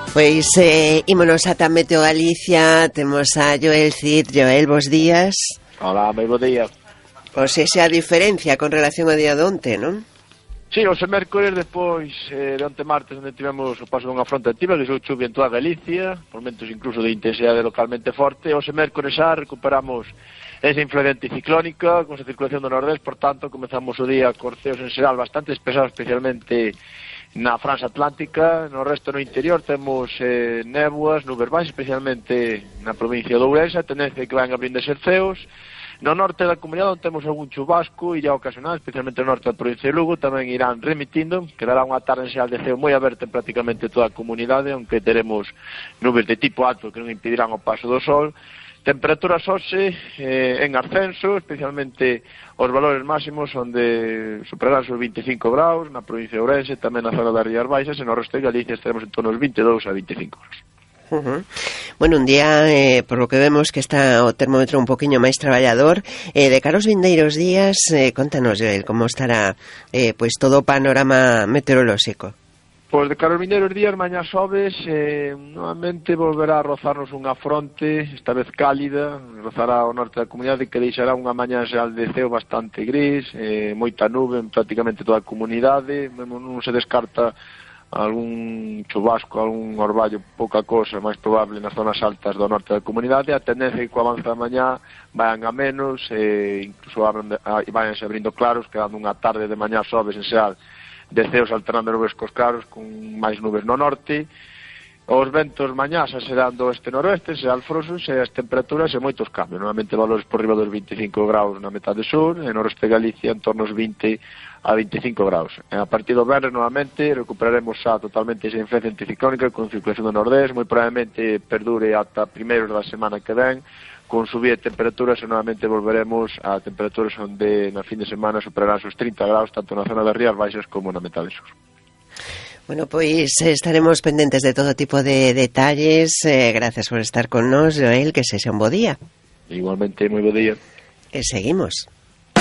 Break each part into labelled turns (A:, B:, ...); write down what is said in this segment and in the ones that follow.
A: Pois ímonos ata Meteo Galicia. Temos a Joel Cid. Joel, bos días.
B: Hola, moi bo día.
A: Pois esa a diferencia con relación ao día de onte, non?
B: Sí, hoxe mércores, depois de onte martes, onde tivemos o paso dunha fronte activa, que sou chuvia en toda Galicia, por momentos incluso de intensidade localmente forte. Hoxe mércores xa recuperamos esa influencia anticiclónica, con esa circulación do nordés, por tanto, comezamos o día con ceos en xeral bastante despejados, especialmente na franxa atlántica. No resto no interior temos néboas, nubes baixas, especialmente na provincia de Ourense, tendencia que van abrindo eses ceos. No norte da comunidade onde temos algún chubasco e ya ocasional, especialmente no norte da provincia de Lugo, tamén irán remitindo, quedará unha tarde en xeral de ceo moi aberta en prácticamente toda a comunidade, aunque teremos nubes de tipo alto que non impedirán o paso do sol. Temperaturas hoxe en ascenso, especialmente os valores máximos onde superarán os 25 graus, na provincia de Ourense, tamén na zona das Rías Baixas, e no resto de Galicia estaremos en torno aos 22 a 25 graus.
A: Bueno, un día, por lo que vemos que está o termómetro un poquinho máis traballador, de cara aos vindeiros días, contanos, Joel, como estará pois todo o panorama meteorolóxico.
B: Pois de cara aos vindeiros días, mañá xoves, novamente volverá a rozarnos unha fronte, esta vez cálida, rozará o norte da comunidade, que deixará unha mañá xeral de ceo bastante gris, moita nube en prácticamente toda a comunidade, mesmo non se descarta algún chubasco, algún orballo, pouca cosa, máis probable nas zonas altas do norte da comunidade. A tendencia é que co avance da mañá vayan a menos, incluso vayanse abrindo claros, quedando unha tarde de mañá xoves en xeral de ceos alternando nubes cos claros, con máis nubes no norte. Os ventos mañá xa serán do oeste-noroeste, serán frosos, e as temperaturas e moitos cambios, normalmente valores por riba dos 25 graus na metade sur, e no resto de Galicia en torno aos 20 a 25 graus. A partir do venres, novamente, recuperaremos xa totalmente esa influencia anticiclónica con circulación do nordés, moi probablemente perdure ata primeiros da semana que ven, con subida de temperaturas, e novamente volveremos a temperaturas onde na fin de semana superarán os 30 graus, tanto na zona das Rías Baixas como na metade sur.
A: Bueno, pois estaremos pendentes de todo tipo de detalles. Gracias por estar con nos, Joel, que sexa un bo día.
B: Igualmente, moi bo día.
A: E seguimos.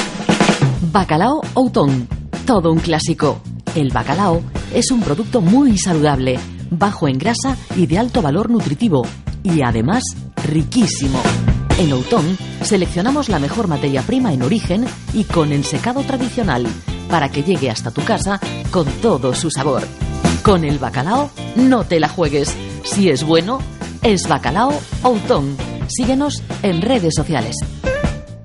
C: Bacalao Outón, todo un clásico. El bacalao es un producto muy saludable, bajo en grasa y de alto valor nutritivo, y además riquísimo. En Outón seleccionamos la mejor materia prima en origen y con ensecado tradicional, para que llegue hasta tu casa con todo su sabor. Con el bacalao no te la juegues. Si es bueno, es Bacalao Outón. Síguenos en redes sociales.